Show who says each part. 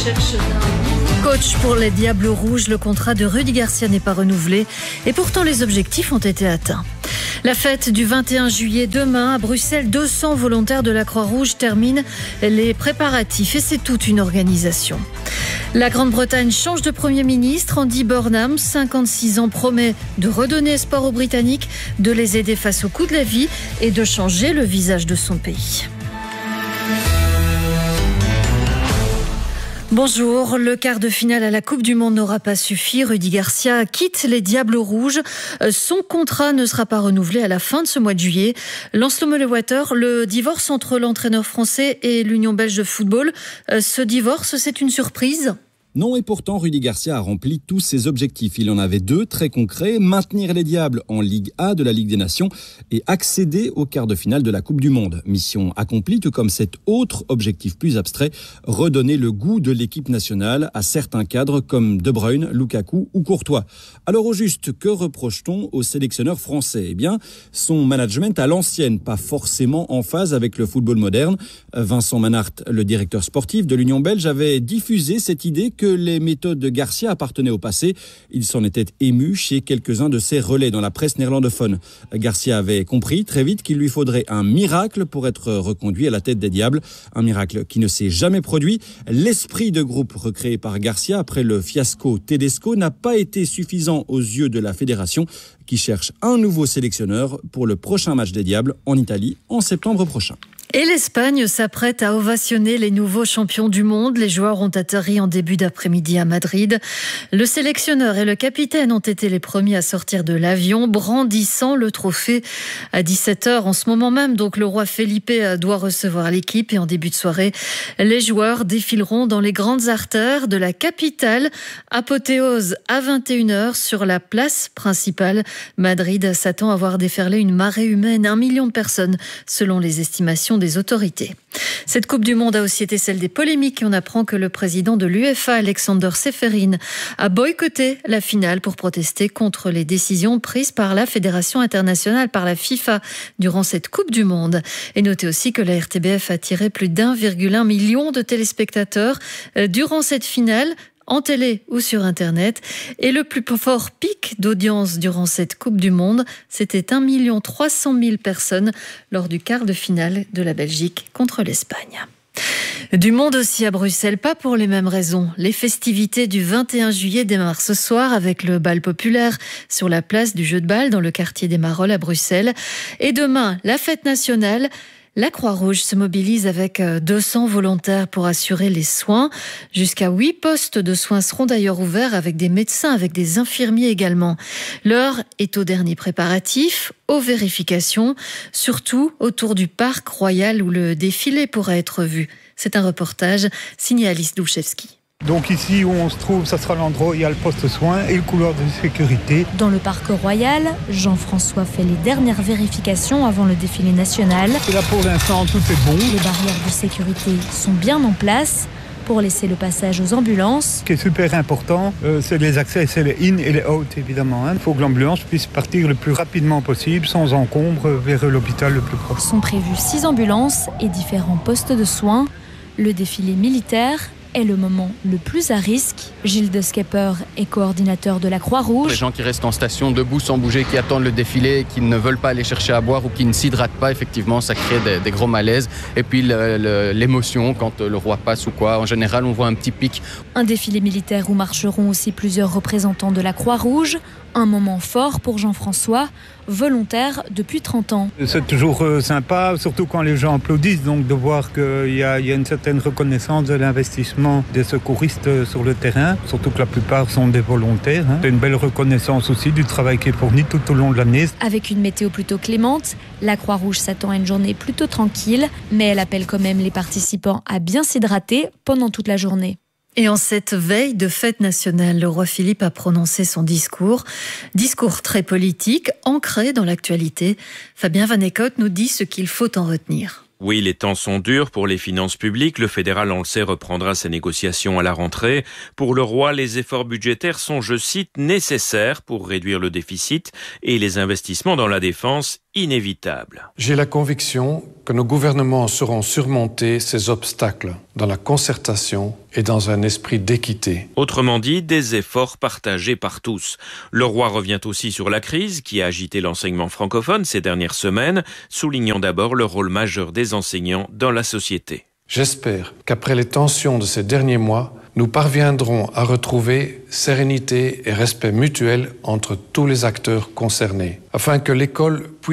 Speaker 1: recherche d'un coach pour les Diables Rouges. Le contrat de Rudy Garcia n'est pas renouvelé et pourtant les objectifs ont été atteints. La fête du 21 juillet demain à Bruxelles, 200 volontaires de la Croix-Rouge terminent les préparatifs et c'est toute une organisation. La Grande-Bretagne change de Premier ministre. Andy Burnham, 56 ans, promet de redonner espoir aux Britanniques, de les aider face au coût de la vie et de changer le visage de son pays. Bonjour, le quart de finale à la Coupe du Monde n'aura pas suffi. Rudy Garcia quitte les Diables Rouges. Son contrat ne sera pas renouvelé à la fin de ce mois de juillet. Lancelot Melewater, le divorce entre l'entraîneur français et l'Union belge de football, ce divorce, c'est une surprise ?
Speaker 2: Non, et pourtant, Rudy Garcia a rempli tous ses objectifs. Il en avait deux très concrets, maintenir les Diables en Ligue A de la Ligue des Nations et accéder au quart de finale de la Coupe du Monde. Mission accomplie, tout comme cet autre objectif plus abstrait, redonner le goût de l'équipe nationale à certains cadres comme De Bruyne, Lukaku ou Courtois. Alors au juste, que reproche-t-on au sélectionneur français ? Eh bien, son management à l'ancienne, pas forcément en phase avec le football moderne. Vincent Manhart, le directeur sportif de l'Union belge, avait diffusé cette idée que les méthodes de Garcia appartenaient au passé. Il s'en était ému chez quelques-uns de ses relais dans la presse néerlandophone. Garcia avait compris très vite qu'il lui faudrait un miracle pour être reconduit à la tête des Diables. Un miracle qui ne s'est jamais produit. L'esprit de groupe recréé par Garcia après le fiasco Tedesco n'a pas été suffisant aux yeux de la fédération qui cherche un nouveau sélectionneur pour le prochain match des Diables en Italie en septembre prochain.
Speaker 1: Et l'Espagne s'apprête à ovationner les nouveaux champions du monde. Les joueurs ont atterri en début d'après-midi à Madrid. Le sélectionneur et le capitaine ont été les premiers à sortir de l'avion, brandissant le trophée à 17h. En ce moment même, donc, le roi Felipe doit recevoir l'équipe. Et en début de soirée, les joueurs défileront dans les grandes artères de la capitale. Apothéose à 21h sur la place principale. Madrid s'attend à voir déferler une marée humaine, 1 million de personnes, selon les estimations des autorités. Cette Coupe du Monde a aussi été celle des polémiques et on apprend que le président de l'UEFA, Alexander Seferin, a boycotté la finale pour protester contre les décisions prises par la Fédération internationale, par la FIFA, durant cette Coupe du Monde. Et notez aussi que la RTBF a attiré plus d'1,1 million de téléspectateurs durant cette finale, en télé ou sur Internet. Et le plus fort pic d'audience durant cette Coupe du Monde, c'était 1 300 000 personnes lors du quart de finale de la Belgique contre l'Espagne. Du monde aussi à Bruxelles, pas pour les mêmes raisons. Les festivités du 21 juillet démarrent ce soir avec le bal populaire sur la place du jeu de balle dans le quartier des Marolles à Bruxelles. Et demain, la fête nationale. La Croix-Rouge se mobilise avec 200 volontaires pour assurer les soins. Jusqu'à 8 postes de soins seront d'ailleurs ouverts avec des médecins, avec des infirmiers également. L'heure est aux derniers préparatifs, aux vérifications, surtout autour du parc royal où le défilé pourra être vu. C'est un reportage signé Alice Douchevski.
Speaker 3: Donc ici où on se trouve, ça sera l'endroit où il y a le poste soin et le couloir de sécurité.
Speaker 4: Dans le parc royal, Jean-François fait les dernières vérifications avant le défilé national.
Speaker 3: Et là pour l'instant, tout est bon.
Speaker 4: Les barrières de sécurité sont bien en place pour laisser le passage aux ambulances.
Speaker 3: Ce qui est super important, c'est les accès, c'est les in et les out évidemment. Il faut que l'ambulance puisse partir le plus rapidement possible, sans encombre, vers l'hôpital le plus proche.
Speaker 4: Sont prévues 6 ambulances et différents postes de soins. Le défilé militaire est le moment le plus à risque. Gilles de Skepper est coordinateur de la Croix-Rouge.
Speaker 5: Les gens qui restent en station debout sans bouger, qui attendent le défilé, qui ne veulent pas aller chercher à boire ou qui ne s'hydratent pas, effectivement, ça crée des gros malaises. Et puis l'émotion quand le roi passe ou quoi, en général, on voit un petit pic.
Speaker 4: Un défilé militaire où marcheront aussi plusieurs représentants de la Croix-Rouge. Un moment fort pour Jean-François, volontaire depuis 30 ans.
Speaker 3: C'est toujours sympa, surtout quand les gens applaudissent, donc de voir qu'il y a une certaine reconnaissance de l'investissement des secouristes sur le terrain, surtout que la plupart sont des volontaires. C'est une belle reconnaissance aussi du travail qui est fourni tout au long de l'année.
Speaker 4: Avec une météo plutôt clémente, la Croix-Rouge s'attend à une journée plutôt tranquille, mais elle appelle quand même les participants à bien s'hydrater pendant toute la journée.
Speaker 1: Et en cette veille de fête nationale, le roi Philippe a prononcé son discours. Discours très politique, ancré dans l'actualité. Fabien Van Eekhout nous dit ce qu'il faut en retenir.
Speaker 6: Oui, les temps sont durs pour les finances publiques. Le fédéral, on le sait, reprendra ses négociations à la rentrée. Pour le roi, les efforts budgétaires sont, je cite, nécessaires pour réduire le déficit et les investissements dans la défense inévitable.
Speaker 7: J'ai la conviction que nos gouvernements sauront surmonter ces obstacles dans la concertation et dans un esprit d'équité.
Speaker 6: Autrement dit, des efforts partagés par tous. Le roi revient aussi sur la crise qui a agité l'enseignement francophone ces dernières semaines, soulignant d'abord le rôle majeur des enseignants dans la société.
Speaker 7: J'espère qu'après les tensions de ces derniers mois, nous parviendrons à retrouver sérénité et respect mutuel entre tous les acteurs concernés, afin que l'école puisse